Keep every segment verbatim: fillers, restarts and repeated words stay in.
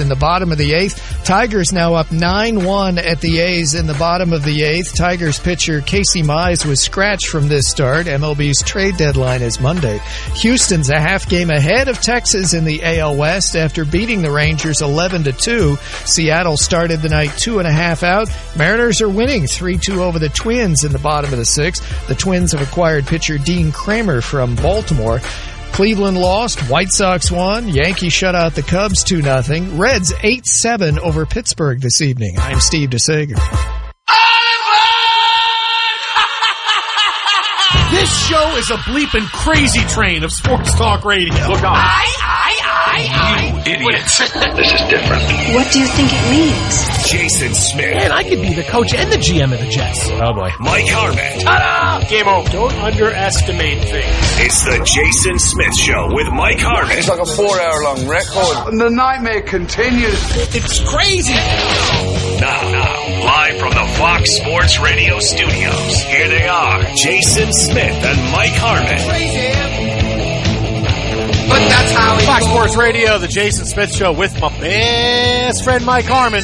the bottom of the eighth. Tigers now up nine one at the A's in the bottom of the eighth. Tigers pitcher Casey Mize was scratched from this start. M L B's trade deadline is Monday. Houston's a half game ahead of Texas in the A L West after beating the Rangers eleven to two. Seattle started the night two and a half out. Mariners are winning three two over the Twins in the bottom of the sixth. The Twins have acquired pitcher Dean Kramer from Baltimore. Cleveland lost. White Sox won. Yankees shut out the Cubs two nothing. Reds eight seven over Pittsburgh this evening. I'm Steve DeSager. This show is a bleeping crazy train of sports talk radio. Look out. I, I, I, you idiots. This is different. What do you think it means? Jason Smith. Man, I could be the coach and the G M of the Jets. Oh, boy. Mike Harmon. Ta-da! Game over. Don't underestimate things. It's the Jason Smith Show with Mike Harmon. It's like a four-hour-long record. And the nightmare continues. It's crazy. Now, now, live from the Fox Sports Radio studios, here they are, Jason Smith and Mike Harmon. But that's how it Fox goes. Sports Radio, the Jason Smith Show with my best friend Mike Harmon.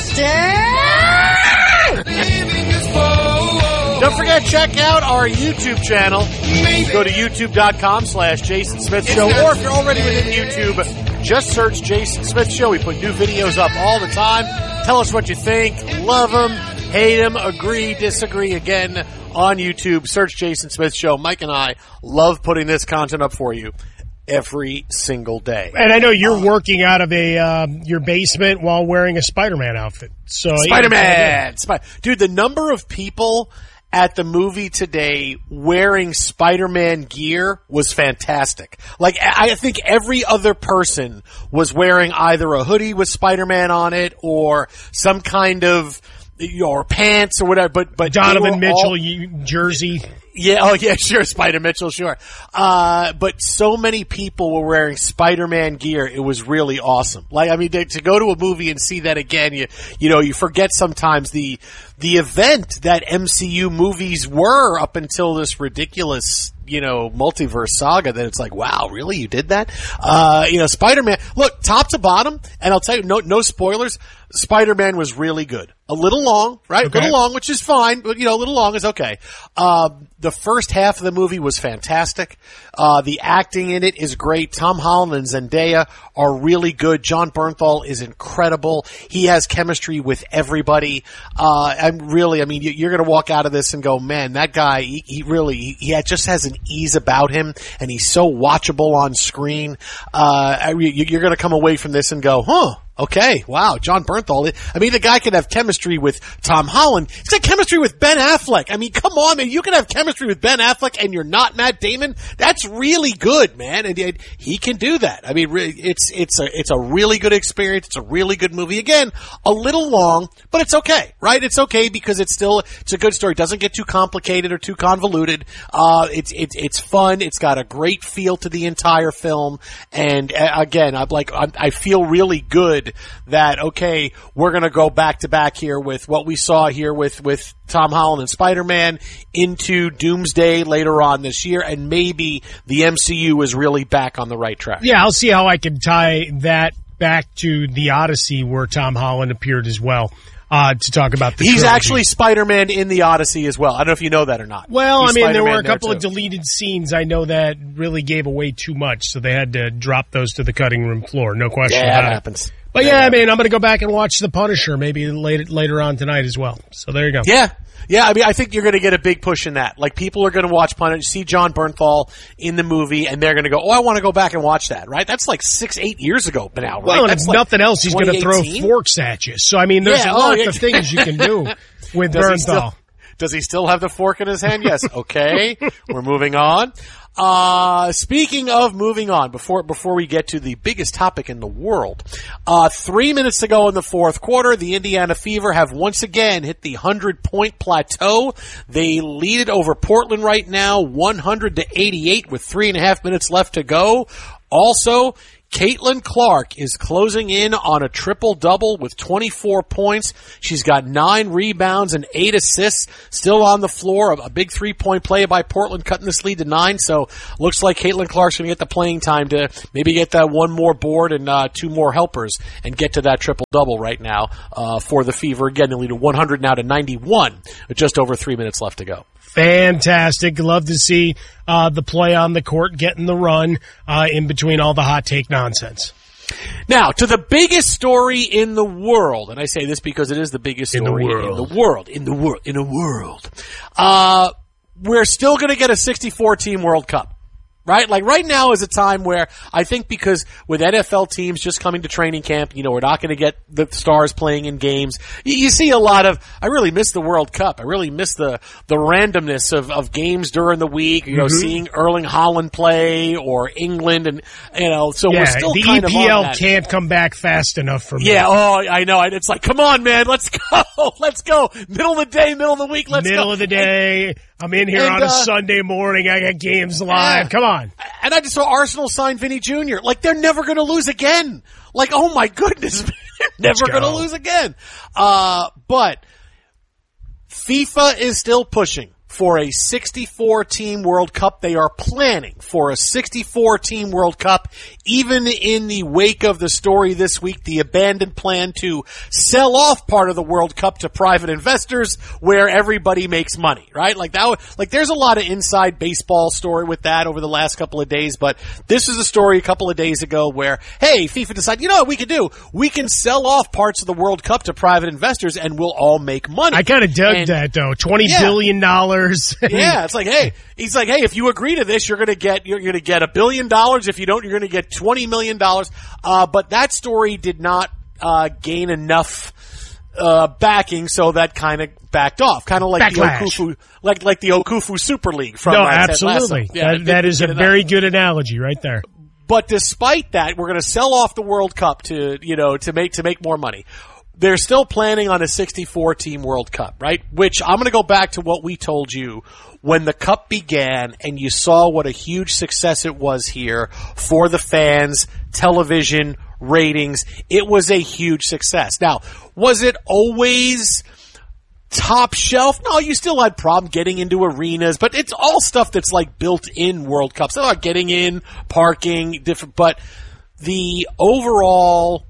Don't forget, check out our YouTube channel. Go to youtube.com slash Jason Smith Show, or if you're already within YouTube, just search Jason Smith Show. We put new videos up all the time. Tell us what you think. Love them, hate them, agree, disagree. Again, on YouTube, search Jason Smith Show. Mike and I love putting this content up for you every single day. And I know you're working out of a uh, your basement while wearing a Spider-Man outfit. So Spider-Man! Sp- Dude, the number of people at the movie today wearing Spider-Man gear was fantastic. Like, I think every other person was wearing either a hoodie with Spider-Man on it or some kind of, you know, or pants or whatever. But, but Donovan Mitchell all, you, jersey. Yeah, oh yeah, sure, Spider Mitchell, sure. Uh, but so many people were wearing Spider-Man gear, it was really awesome. Like, I mean, to, to go to a movie and see that again, you, you know, you forget sometimes the, the event that M C U movies were up until this ridiculous, you know, multiverse saga that it's like, wow, really? You did that? Uh, you know, Spider-Man, look, top to bottom, and I'll tell you, no, no spoilers, Spider-Man was really good. A little long, right? Okay. A little long, which is fine, but, you know, a little long is okay. Uh, the first half of the movie was fantastic. Uh, the acting in it is great. Tom Holland and Zendaya are really good. Jon Bernthal is incredible. He has chemistry with everybody. Uh, I'm really, I mean, you're going to walk out of this and go, man, that guy, he, he really, he, he just has an ease about him, and he's so watchable on screen. Uh, I, you're going to come away from this and go, huh. Okay, wow, Jon Bernthal. I mean, the guy can have chemistry with Tom Holland. He's got chemistry with Ben Affleck. I mean, come on, man. You can have chemistry with Ben Affleck and you're not Matt Damon. That's really good, man. And, and he can do that. I mean, it's it's a it's a really good experience. It's a really good movie. Again, a little long, but it's okay, right? It's okay because it's still it's a good story. It doesn't get too complicated or too convoluted. Uh, it's it's it's fun. It's got a great feel to the entire film. And uh, again, I'm like I'm, I feel really good that, okay, we're going to go back to back here with what we saw here with, with Tom Holland and Spider-Man into Doomsday later on this year, and maybe the M C U is really back on the right track. Yeah, I'll see how I can tie that back to the Odyssey where Tom Holland appeared as well. Uh, to talk about the He's trilogy. actually Spider-Man in the Odyssey as well. I don't know if you know that or not. Well, He's I mean, Spider-Man there were a there couple too. of deleted scenes I know that really gave away too much, so they had to drop those to the cutting room floor. No question Yeah, about that it. happens. But that yeah, happens. I mean, I'm going to go back and watch The Punisher maybe later later on tonight as well. So there you go. Yeah. Yeah, I mean, I think you're going to get a big push in that. Like, people are going to watch Punisher, see Jon Bernthal in the movie, and they're going to go, oh, I want to go back and watch that, right? That's like six, eight years ago now, right? Well, and That's if like nothing else, he's going to throw twenty eighteen? forks at you. So, I mean, there's Yeah, a oh, lot yeah. of things you can do with Does he Bernthal. still- Does he still have the fork in his hand? Yes. Okay. We're moving on. Uh, speaking of moving on, before, before we get to the biggest topic in the world, uh, three minutes to go in the fourth quarter, the Indiana Fever have once again hit the hundred point plateau. They lead it over Portland right now, one hundred to eighty-eight with three and a half minutes left to go. Also, Caitlin Clark is closing in on a triple-double with twenty-four points. She's got nine rebounds and eight assists, still on the floor. A big three-point play by Portland, cutting this lead to nine. So looks like Caitlin Clark's going to get the playing time to maybe get that one more board and uh, two more helpers and get to that triple-double right now uh, for the Fever. Again, they lead to one hundred now to ninety-one with just over three minutes left to go. Fantastic. Love to see uh, the play on the court, getting the run uh, in between all the hot take nonsense. Now, to the biggest story in the world, and I say this because it is the biggest story in the world, in the world, in the world, in the world. Uh, we're still going to get a sixty-four team World Cup. Right? Like right now is a time where I think because with N F L teams just coming to training camp, you know, we're not going to get the stars playing in games. You, you see a lot of, I really miss the World Cup. I really miss the, the randomness of, of games during the week, you know, mm-hmm. seeing Erling Haaland play or England and, you know, so yeah, we're still the kind E P L of on that. Can't come back fast enough for me. Yeah, oh, I know. It's like, come on, man, let's go. Let's go. Middle of the day, middle of the week, let's middle go. Middle of the day. And, I'm in here and, on a uh, Sunday morning. I got games live. Yeah. Come on. And I just saw Arsenal sign Vinny Junior Like, they're never going to lose again. Like, oh my goodness, they're never going to lose again. Uh, but FIFA is still pushing for a sixty-four team World Cup. They are planning for a sixty-four team World Cup, even in the wake of the story this week, the abandoned plan to sell off part of the World Cup to private investors where everybody makes money, right? Like that, like there's a lot of inside baseball story with that over the last couple of days, but this is a story a couple of days ago where, hey, FIFA decided, you know what we can do? We can sell off parts of the World Cup to private investors and we'll all make money. I kind of dug and, that though. twenty yeah. billion dollars. Yeah, it's like, hey, he's like, hey, if you agree to this, you're going to get, you're going to get a billion dollars. If you don't, you're going to get twenty million dollars. Uh, but that story did not, uh, gain enough, uh, backing, so that kind of backed off. Kind of like Backlash. the Okufu, like, like the Okufu Super League from No, uh, absolutely. Yeah, that, that is a very good analogy right there. But despite that, we're going to sell off the World Cup to, you know, to make, to make more money. They're still planning on a sixty-four team World Cup, right? Which I'm going to go back to what we told you when the Cup began and you saw what a huge success it was here for the fans, television, ratings. It was a huge success. Now, was it always top shelf? No, you still had problem getting into arenas, but it's all stuff that's like built in World Cups. They're not getting in, parking, different, but the overall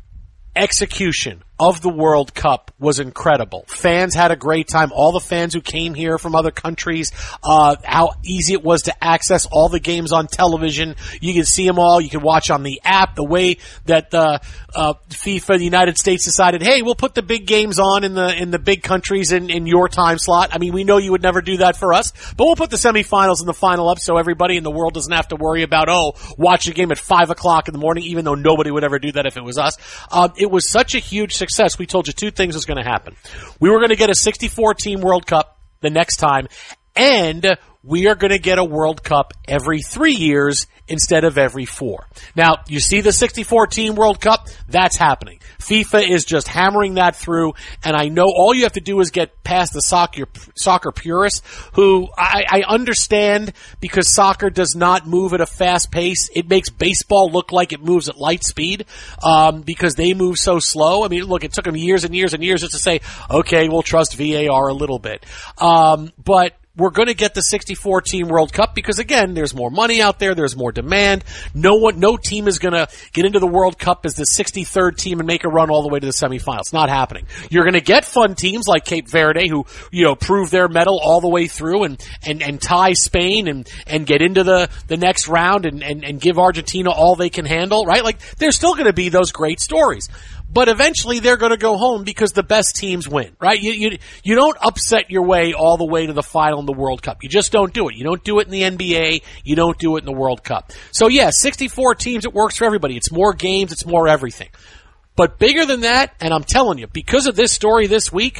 execution of the World Cup was incredible. Fans had a great time. All the fans who came here from other countries, uh, how easy it was to access all the games on television. You can see them all. You can watch on the app. The way that the uh, FIFA, the United States decided, hey, we'll put the big games on in the in the big countries in, in your time slot. I mean, we know you would never do that for us, but we'll put the semifinals and the final up so everybody in the world doesn't have to worry about, oh, watch a game at five o'clock in the morning, even though nobody would ever do that if it was us. Um, it was such a huge success. Success, we told you two things was going to happen. We were going to get a sixty-four team World Cup the next time, and we are going to get a World Cup every three years instead of every four. Now, you see the sixty-four team World Cup? That's happening. FIFA is just hammering that through, and I know all you have to do is get past the soccer soccer purists, who I, I understand because soccer does not move at a fast pace. It makes baseball look like it moves at light speed um, because they move so slow. I mean, look, it took them years and years and years just to say, okay, we'll trust V A R a little bit. Um, but we're going to get the sixty-four team World Cup because, again, there's more money out there. There's more demand. No one, no team is going to get into the World Cup as the sixty-third team and make a run all the way to the semifinals. It's not happening. You're going to get fun teams like Cape Verde who, you know, prove their mettle all the way through and, and, and tie Spain and, and get into the, the next round and, and, and give Argentina all they can handle, right? Like, there's still going to be those great stories. But eventually they're going to go home because the best teams win, right? You, you, you don't upset your way all the way to the final in the World Cup. You just don't do it. You don't do it in the N B A. You don't do it in the World Cup. So yeah, sixty-four teams, it works for everybody. It's more games. It's more everything. But bigger than that, and I'm telling you, because of this story this week,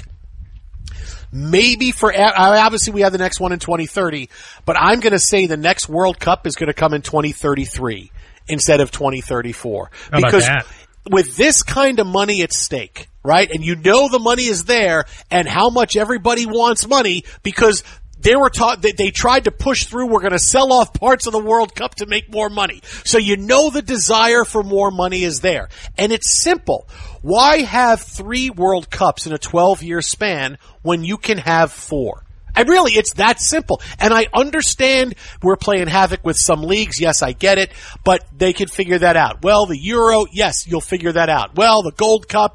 maybe for, obviously we have the next one in twenty thirty, but I'm going to say the next World Cup is going to come in twenty thirty-three instead of twenty thirty-four. How about because that? With this kind of money at stake, right? And you know the money is there and how much everybody wants money because they were taught that they tried to push through. We're going to sell off parts of the World Cup to make more money. So you know the desire for more money is there. And it's simple. Why have three World Cups in a twelve-year span when you can have four? And really, it's that simple. And I understand we're playing havoc with some leagues. Yes, I get it. But they can figure that out. Well, the Euro, yes, you'll figure that out. Well, the Gold Cup,